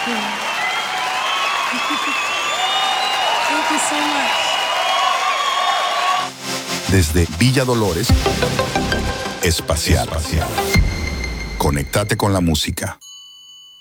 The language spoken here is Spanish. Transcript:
Thank you so much. Desde Villa Dolores, Espacial. Conéctate con la música.